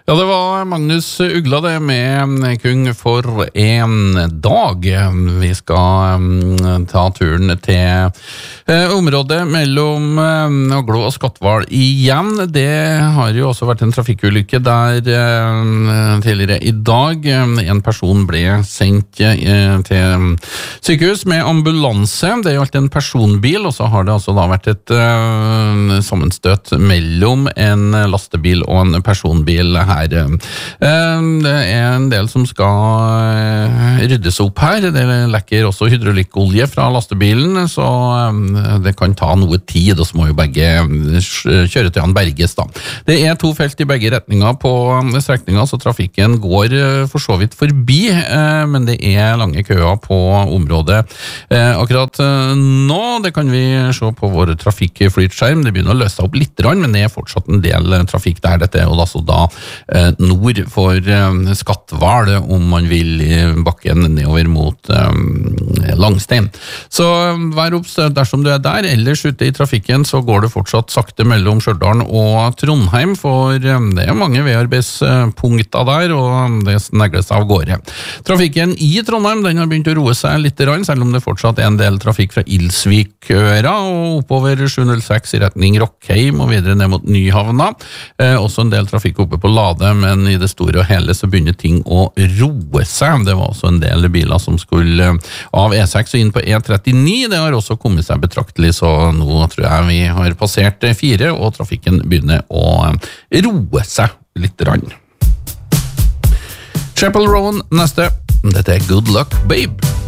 Ja, det var Magnus Ugla det med Kung for en dag. Vi skal ta turen til området mellom Åglo og Skatval igjen. Det har jo også vært en trafikkulykke der tidligere i dag. En person ble sendt til sykehus med ambulanse. Det gjaldt en personbil, og så har det altså da vært et sammenstøt mellom en lastebil og en personbil her. Det en del som skal ryddes opp her. Det lekker også hydraulikkolje fra lastebilen, så det kan ta noe tid, og så må jo begge kjøretøyene berges da. Det 2 felt i begge retninger på strekningen, så trafikken går for så vidt forbi, men det lange køer på området akkurat nå. Det kan vi se på vår trafikkflytskjerm. Det begynner å løse opp litt, men det fortsatt en del trafikk der. Dette og altså da nord for Skatval, om man vil bakken nedover mot Langstein. Så vær obs dersom du der. Ellers ute i trafikken så går det fortsatt sakte mellom Stjørdal og Trondheim, for det mange vedarbeidspunkter der, og det snegles av gårde. Trafikken i Trondheim, den har begynt å roe seg litt, selv om det fortsatt en del trafikk fra Ilsvikøra og oppover 706 i retning Rockheim og videre ned mot Nyhavna. Også en del trafikk oppe på Lade, men i det store og hele så begynner ting å roe seg. Det var også en del biler som skulle av E6 og inn på E39. Det har også kommet seg betraktelig, så nå tror jeg vi har passert 4, og trafikken begynner å roe seg litt. Chapel Rowan neste. Dette Good Luck Babe.